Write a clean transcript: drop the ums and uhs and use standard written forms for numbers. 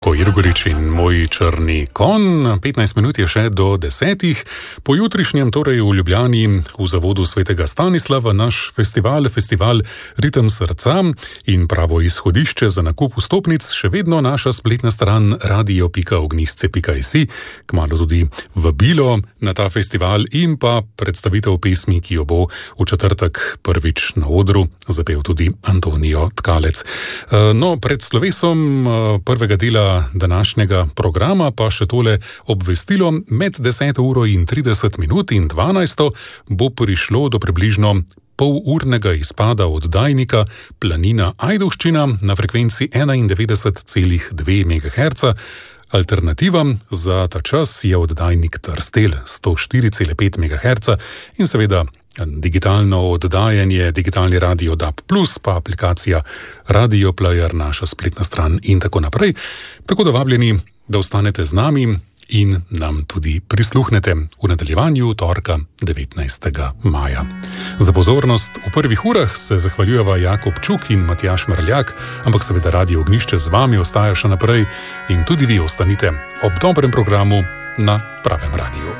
Irgorič in moj črni kon. 15 minut je še do 10. Po jutrišnjem, torej v Ljubljani, v zavodu Svetega Stanislava, naš festival Ritem srca in pravo izhodišče za nakup vstopnic, še vedno naša spletna stran radio.ognisce.si, kmalu tudi vabilo na ta festival in pa predstavitev pesmi, ki jo bo v četrtek prvič na odru zapel tudi Antonijo Tkalec. No, pred slovesom prvega dela današnjega programa pa še tole obvestilo: med 10 uro in 30 minut in 12 bo prišlo do približno polurnega izpada oddajnika Planina Ajdovščina na frekvenci 91,2 MHz. Alternativa za ta čas je oddajnik Trstelj 104,5 MHz in seveda digitalno oddajanje, digitalni radio DAB+, pa aplikacija Radio Player, naša spletna stran in tako naprej. Tako da vabljeni, da ostanete z nami in nam tudi prisluhnete v nadaljevanju torka 19. maja. Za pozornost v prvih urah se zahvaljujeva Jakob Čuk in Matjaž Mrljak, ampak seveda Radio Ognjišče z vami ostaja še naprej in tudi vi ostanite ob dobrem programu na pravem radiju.